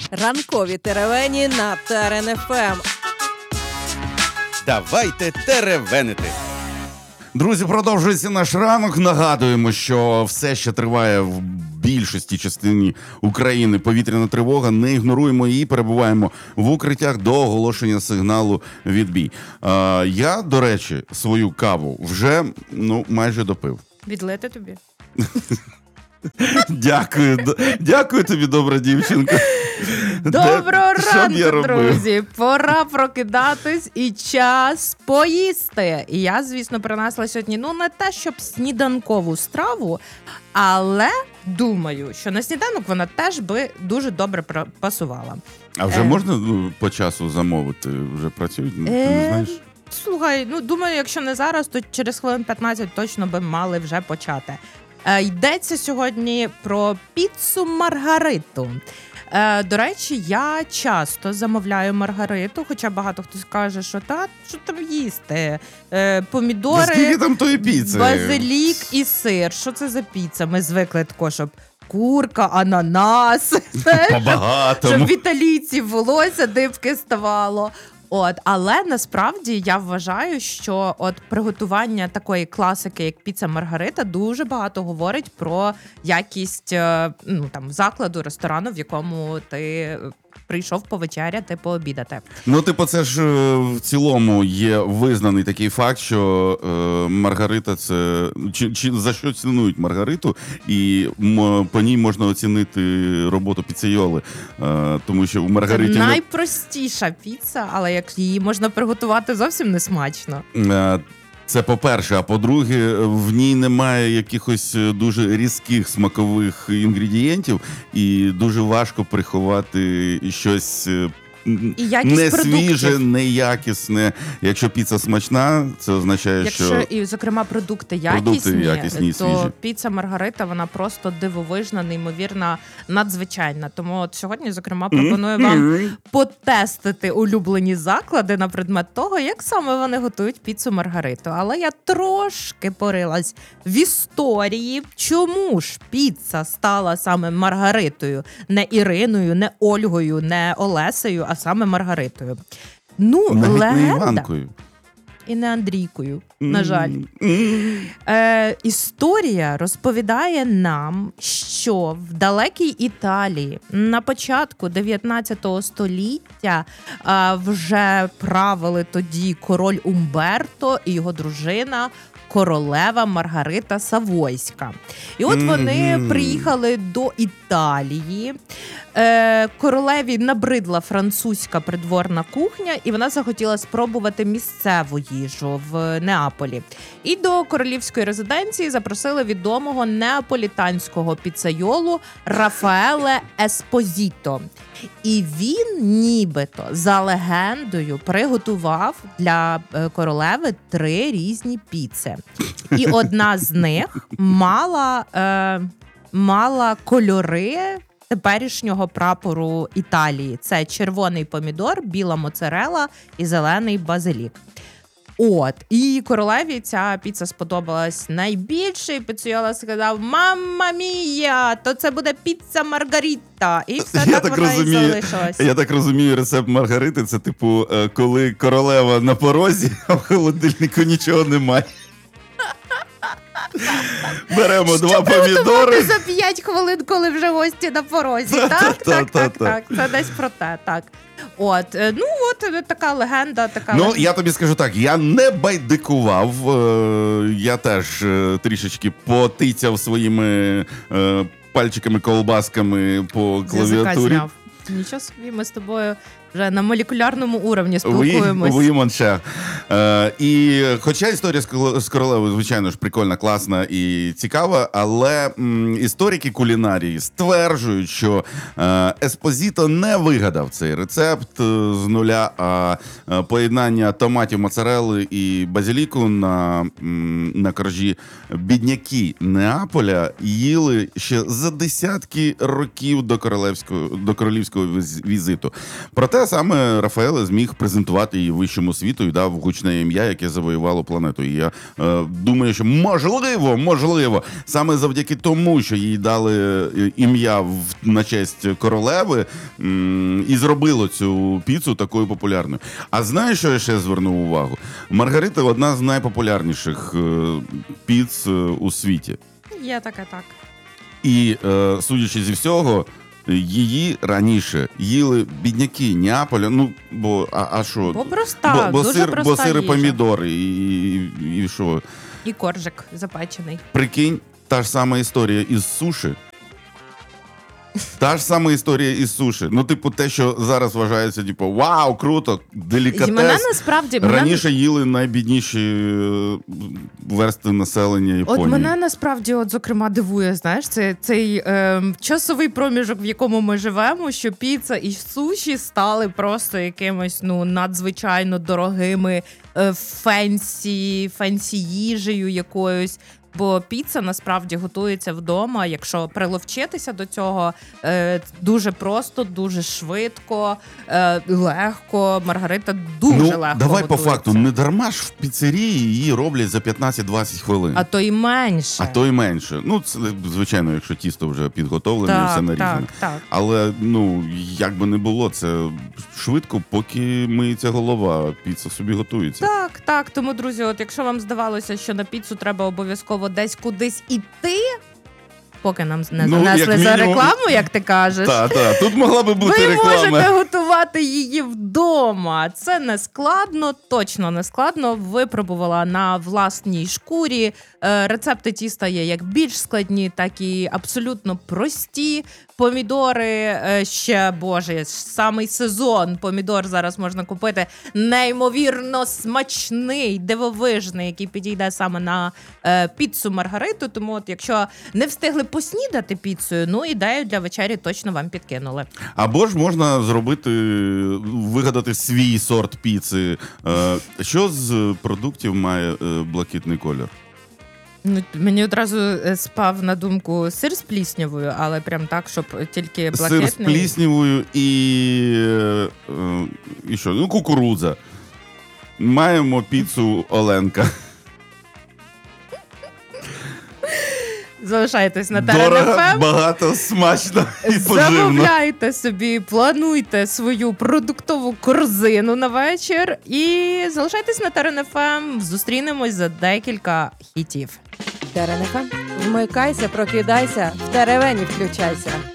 Ранкові теревені на ТРН-ФМ. Давайте теревенити. Друзі, продовжується наш ранок. Нагадуємо, що все ще триває в більшості частині України повітряна тривога. Не ігноруємо її, перебуваємо в укриттях до оголошення сигналу відбій. Я, до речі, свою каву вже майже допив. Відлити тобі? Дякую тобі, добра дівчинка. Доброго ранку, друзі! Пора прокидатись і час поїсти. І я, звісно, принесла сьогодні, не те, щоб сніданкову страву, але думаю, що на сніданок вона теж би дуже добре пасувала. А вже можна по часу замовити? Вже працюють? Ти не знаєш? Слухай, думаю, якщо не зараз, то через хвилин 15 точно би мали вже почати. Йдеться сьогодні про піцу Маргариту. До речі, я часто замовляю Маргариту, хоча багато хто скаже, що що там їсти? Помідори, скільки там тої піци? Базилік і сир. Що це за піца? Ми звикли тако, щоб курка, ананас, по-багатому. Щоб в італійців волосся дибки ставало. Але насправді я вважаю, що приготування такої класики, як піца Маргарита, дуже багато говорить про якість закладу, ресторану, в якому ти прийшов повечеряти, пообідати. Це ж в цілому є визнаний такий факт, що Маргарита це... Чи за що цінують Маргариту, і по ній можна оцінити роботу піцейоли. Тому що у Маргариті... Це найпростіша піца, але як її можна приготувати зовсім не смачно. Це по-перше, а по-друге, в ній немає якихось дуже різких смакових інгредієнтів, і дуже важко приховати щось не свіже, неякісне. Якщо піца смачна, це означає, що... Якщо, і, зокрема, продукти якісні, то піца Маргарита, вона просто дивовижна, неймовірна, надзвичайна. Тому сьогодні, зокрема, пропоную вам потестити улюблені заклади на предмет того, як саме вони готують піцу Маргариту. Але я трошки порилась в історії, чому ж піца стала саме Маргаритою, не Іриною, не Ольгою, не Олесею, а саме Маргаритою. Не Іванкою. І не Андрійкою, на жаль. Історія розповідає нам, що в далекій Італії на початку 19 століття вже правили тоді король Умберто і його дружина королева Маргарита Савойська. І вони приїхали до Італії. Королеві набридла французька придворна кухня, і вона захотіла спробувати місцеву їжу в Неаполі. І до королівської резиденції запросили відомого неаполітанського піцайолу Рафаеле Еспозіто. І він нібито, за легендою, приготував для королеви 3 різні піци. І одна з них мала кольори теперішнього прапору Італії. Це червоний помідор, біла моцарелла і зелений базилік. І королеві ця піца сподобалась найбільше, і піцейола сказав: «Мамма мія, то це буде піца Маргарита». І все вона і залишилась. Я так розумію, рецепт Маргарити – це коли королева на порозі, а в холодильнику нічого немає. Беремо 2 помідори. За 5 хвилин, коли вже гості на порозі. Так. Це десь про те, так. Така легенда. Я тобі скажу так, я не байдикував, я теж трішечки потицяв своїми пальчиками, колбасками по клавіатурі. Нічого собі, ми з тобою вже на молекулярному уровні спілкуємось. І хоча історія з королевою, звичайно ж, прикольна, класна і цікава, але історики кулінарії стверджують, що Еспозіто не вигадав цей рецепт з нуля, а поєднання томатів, моцарелли і базиліку на коржі бідняки Неаполя їли ще за десятки років до королівського візиту. Проте Але саме Рафаеле зміг презентувати її вищому світу і дав гучне ім'я, яке завоювало планету. І я думаю, що можливо, саме завдяки тому, що їй дали ім'я на честь королеви, і зробило цю піцу такою популярною. А знаєш, що я ще звернув увагу? Маргарита – одна з найпопулярніших піц у світі. Є таке, так. І, судячи зі всього, її раніше їли бідняки Неаполя, бо, а що? Бо проста, дуже проста бо сири, їжа. помідори і що? І коржик запечений. Прикинь, та ж сама історія із суші. Та ж сама історія із суші. Те, що зараз вважається, вау, круто, делікатес. Раніше їли найбідніші верстви населення Японії. От мене насправді, зокрема, дивує, знаєш, цей часовий проміжок, в якому ми живемо, що піца і суші стали просто якимось, надзвичайно дорогими фенсі їжею якоюсь. Бо піца насправді готується вдома, якщо приловчитися до цього, дуже просто, дуже швидко, легко. Маргарита дуже легко давай готується. По факту, не дарма ж в піцерії її роблять за 15-20 хвилин. А то й менше. Це, звичайно, якщо тісто вже підготовлене, все нарізане. Так. Але, як би не було, це швидко, поки миється голова, піца собі готується. Так. Тому, друзі, якщо вам здавалося, що на піцу треба обов'язково десь кудись іти, поки нам не занесли за рекламу, як ти кажеш. Так. Тут могла би бути реклама. Ви можете готувати її вдома. Це не складно, точно не складно. Випробувала на власній шкурі. Рецепти тіста є як більш складні, так і абсолютно прості. Помідори ще, самий сезон помідор зараз можна купити. Неймовірно смачний, дивовижний, який підійде саме на піцу Маргариту. Тому якщо не встигли поснідати піцею, ідею для вечері точно вам підкинули. Або ж можна вигадати свій сорт піци. Що з продуктів має блакитний колір? Мені одразу спав на думку сир з пліснявою, але прям так, щоб тільки блакитний. Сир з пліснявою і що? Кукурудза. Маємо піцу Оленка. Залишайтесь на ТРН Дорого, ФМ. багато, смачно і поживно. Замовляйте собі, плануйте свою продуктову корзину на вечір і залишайтесь на ТРН ФМ. Зустрінемось за декілька хітів. ТРН ФМ. Вмикайся, прокидайся, в теревені включайся.